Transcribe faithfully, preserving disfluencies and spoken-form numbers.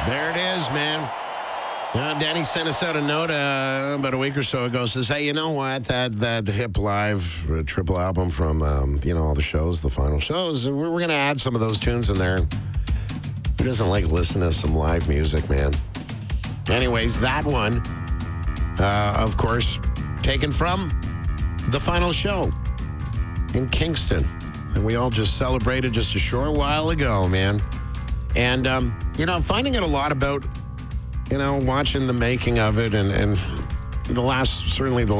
There it is, man. Uh, Danny sent us out a note uh, about a week or so ago. Says, hey, you know what? That that hip live uh, triple album from, um, you know, all the shows, the final shows, we're, we're going to add some of those tunes in there. Who doesn't like listening to some live music, man? Anyways, that one, uh, of course, taken from the final show in Kingston. And we all just celebrated just a short while ago, man. And, um, you know, I'm finding out a lot about, you know, watching the making of it and, and the last, certainly the